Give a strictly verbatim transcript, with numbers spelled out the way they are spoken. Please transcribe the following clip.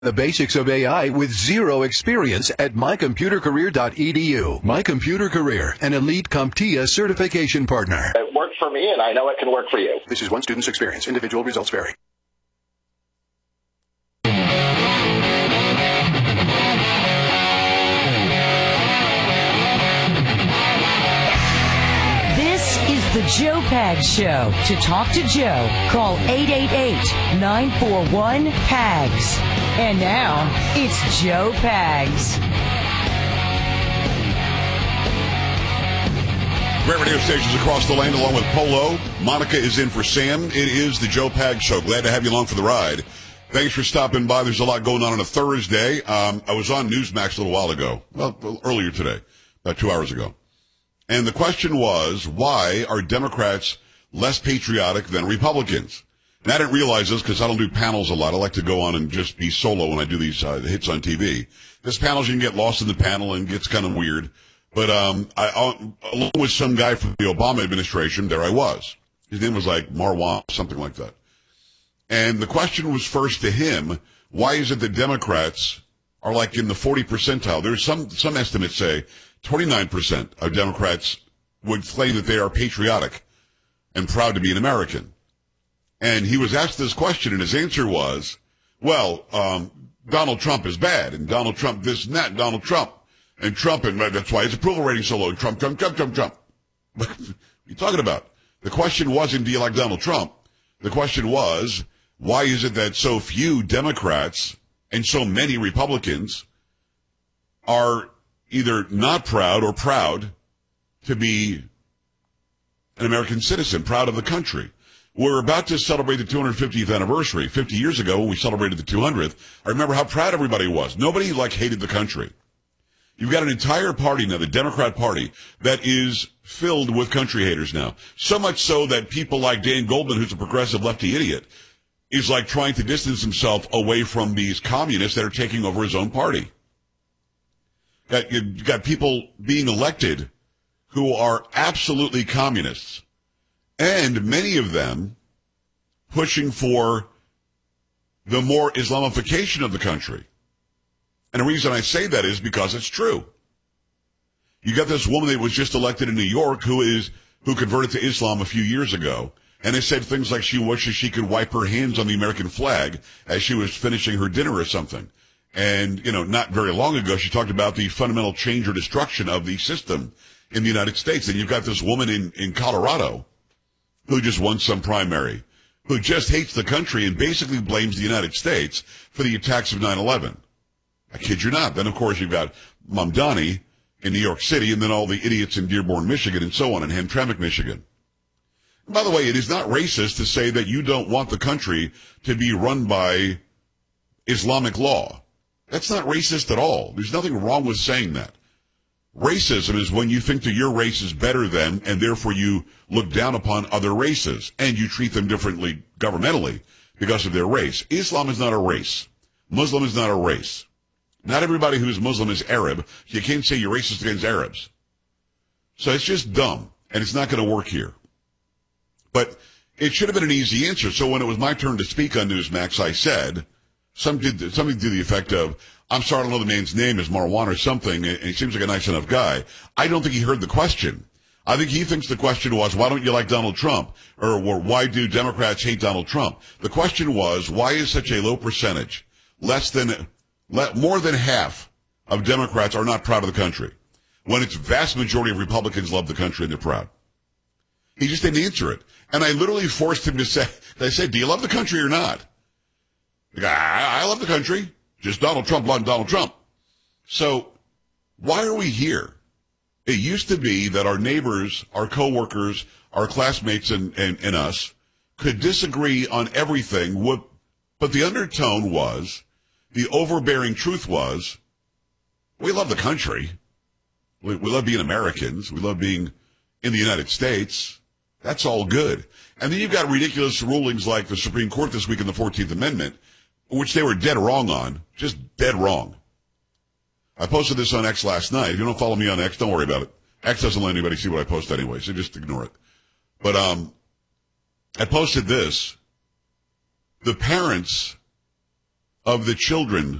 The basics of A I with zero experience at my computer career dot e d u. My Computer Career, an elite CompTIA certification partner. It worked for me, and I know it can work for you. This is one student's experience. Individual results vary. The Joe Pags Show. To talk to Joe, call eight eight eight, nine four one, P A G S. And now, it's Joe Pags. Great radio stations across the land along with Polo. Monica is in for Sam. It is the Joe Pags Show. Glad to have you along for the ride. Thanks for stopping by. There's a lot going on on a Thursday. Um, I was on Newsmax a little while ago. Well, earlier today, about two hours ago. And the question was, why are Democrats less patriotic than Republicans? And I didn't realize this because I don't do panels a lot. I like to go on and just be solo when I do these uh, hits on T V. This panels, you can get lost in the panel and it gets kind of weird. But um, I, uh, along with some guy from the Obama administration, there I was. His name was like Marwan, something like that. And the question was first to him, why is it that Democrats are like in the forty percentile? There's some, some estimates say twenty-nine percent of Democrats would claim that they are patriotic and proud to be an American. And he was asked this question, and his answer was, well, um, Donald Trump is bad, and Donald Trump this and that, and Donald Trump, and Trump, and that's why his approval rating so low, Trump, Trump, Trump, Trump, Trump. What are you talking about? The question wasn't, do you like Donald Trump? The question was, why is it that so few Democrats and so many Republicans are either not proud or proud to be an American citizen, proud of the country? We're about to celebrate the two hundred fiftieth anniversary. fifty years ago, when we celebrated the two hundredth, I remember how proud everybody was. Nobody, like, hated the country. You've got an entire party now, the Democrat Party, that is filled with country haters now. So much so that people like Dan Goldman, who's a progressive lefty idiot, is like trying to distance himself away from these communists that are taking over his own party. You've got people being elected who are absolutely communists, and many of them pushing for the more Islamification of the country. And the reason I say that is because it's true. You got this woman that was just elected in New York who is who converted to Islam a few years ago, and they said things like she wishes she could wipe her hands on the American flag as she was finishing her dinner or something. And, you know, not very long ago, she talked about the fundamental change or destruction of the system in the United States. And you've got this woman in, in Colorado who just won some primary, who just hates the country and basically blames the United States for the attacks of nine eleven. I kid you not. Then, of course, you've got Mamdani in New York City, and then all the idiots in Dearborn, Michigan, and so on, in Hamtramck, Michigan. And by the way, it is not racist to say that you don't want the country to be run by Islamic law. That's not racist at all. There's nothing wrong with saying that. Racism is when you think that your race is better than, and therefore you look down upon other races, and you treat them differently governmentally because of their race. Islam is not a race. Muslim is not a race. Not everybody who's Muslim is Arab. You can't say you're racist against Arabs. So it's just dumb, and it's not going to work here. But it should have been an easy answer. So when it was my turn to speak on Newsmax, I said, Something, something to the effect of, I'm sorry, I don't know the man's name is Marwan or something, and he seems like a nice enough guy. I don't think he heard the question. I think he thinks the question was, why don't you like Donald Trump? Or, or why do Democrats hate Donald Trump? The question was, why is such a low percentage, less than, le, more than half of Democrats are not proud of the country, when its vast majority of Republicans love the country and they're proud? He just didn't answer it. And I literally forced him to say, I said, do you love the country or not? I, I love the country. Just Donald Trump, loving Donald Trump. So why are we here? It used to be that our neighbors, our coworkers, our classmates, and, and, and us could disagree on everything. What, but the undertone was, the overbearing truth was, we love the country. We, we love being Americans. We love being in the United States. That's all good. And then you've got ridiculous rulings like the Supreme Court this week in the fourteenth Amendment, which they were dead wrong on, just dead wrong. I posted this on X last night. If you don't follow me on X, don't worry about it. X doesn't let anybody see what I post anyway, so just ignore it. But um, I posted this. The parents of the children